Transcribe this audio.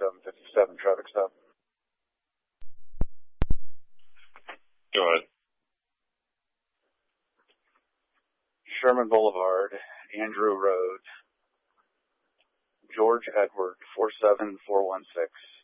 4757 traffic stop. Go ahead. Sherman Boulevard, Andrew Road, George Edward, 47416.